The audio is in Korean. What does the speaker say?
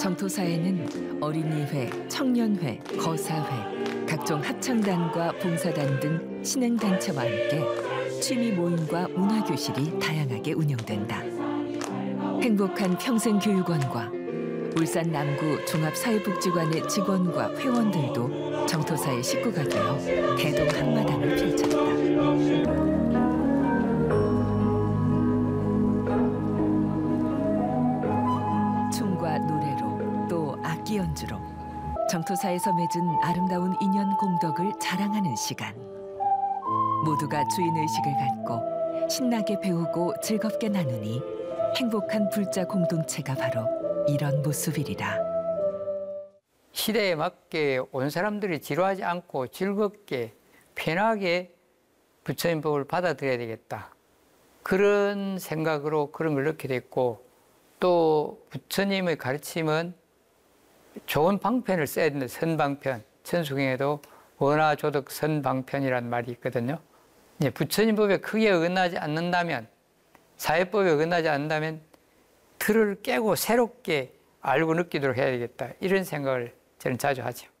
정토사에는 어린이회, 청년회, 거사회, 각종 합창단과 봉사단 등 신흥단체와 함께 취미 모임과 문화교실이 다양하게 운영된다. 행복한 평생교육원과 울산 남구 종합사회복지관의 직원과 회원들도 정토사의 식구가 되어 대동 한마당을 펼쳤다. 춤과 노래로 또 악기 연주로 정토사에서 맺은 아름다운 인연 공덕을 자랑하는 시간. 모두가 주인의식을 갖고 신나게 배우고 즐겁게 나누니 행복한 불자 공동체가 바로 이런 모습이리라. 시대에 맞게 온 사람들이 지루하지 않고 즐겁게 편하게 부처님 법을 받아들여야 되겠다. 그런 생각으로 그런 걸 넣게 됐고, 또 부처님의 가르침은 좋은 방편을 써야 된다. 선방편. 천수경에도 원화조덕 선방편이라는 말이 있거든요. 부처님 법에 크게 어긋나지 않는다면, 사회법에 어긋나지 않는다면 틀을 깨고 새롭게 알고 느끼도록 해야 되겠다. 이런 생각을 저는 자주 하죠.